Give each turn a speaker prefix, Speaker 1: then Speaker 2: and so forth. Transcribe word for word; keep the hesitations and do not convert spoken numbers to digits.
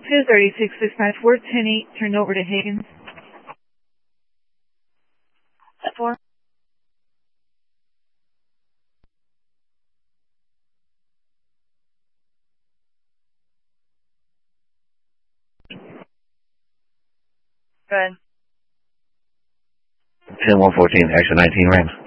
Speaker 1: two thirty-six, six nine four, ten eight, turned over to Higgins. Four. Go ahead.
Speaker 2: ten one fourteen, extra nineteen Rams.